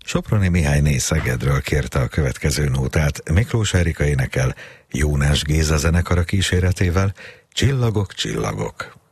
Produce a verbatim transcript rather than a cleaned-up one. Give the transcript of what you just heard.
Soproni Mihályné Szegedről kérte a következő nótát, Miklós Erika énekel Jónás Géza zenekara kíséretével, Csillagok, csillagok.